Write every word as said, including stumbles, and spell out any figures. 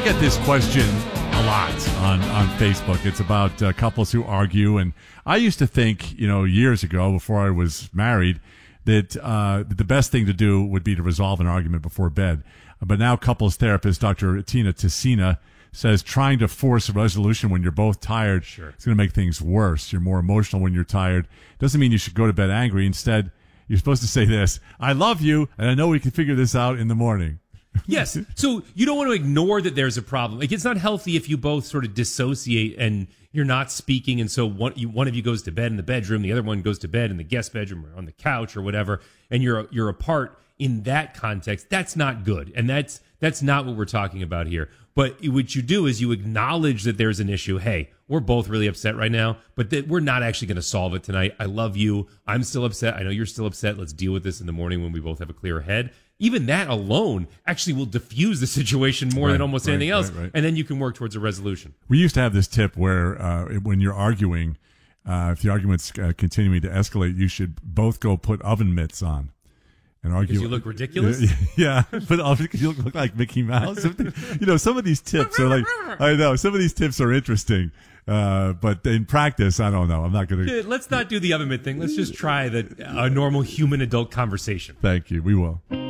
get this question a lot on, on Facebook. It's about uh, couples who argue. And I used to think, you know, years ago before I was married, that uh, the best thing to do would be to resolve an argument before bed. But now couples therapist Doctor Tina Tessina says trying to force a resolution when you're both tired Sure. is going to make things worse. You're more emotional when you're tired. Doesn't mean you should go to bed angry. Instead, you're supposed to say this: I love you, and I know we can figure this out in the morning. Yes. So you don't want to ignore that there's a problem. Like, it's not healthy if you both sort of dissociate and you're not speaking. And so one, you, one of you goes to bed in the bedroom, the other one goes to bed in the guest bedroom or on the couch or whatever. And you're, you're apart in that context. That's not good. And that's, that's not what we're talking about here. But what you do is you acknowledge that there's an issue. Hey, we're both really upset right now, but that we're not actually going to solve it tonight. I love you. I'm still upset. I know you're still upset. Let's deal with this in the morning when we both have a clearer head. Even that alone actually will diffuse the situation more Right, than almost right, anything else. right, right. And then you can work towards a resolution. We used to have this tip where uh, when you're arguing, uh, if the argument's uh, continuing to escalate, you should both go put oven mitts on and argue. Because you look ridiculous? Yeah, but because you look, look like Mickey Mouse. You know, some of these tips are like, I know, some of these tips are interesting. Uh, but in practice, I don't know. I'm not going to. Let's not do the oven mitt thing. Let's just try the a normal human adult conversation. Thank you. We will.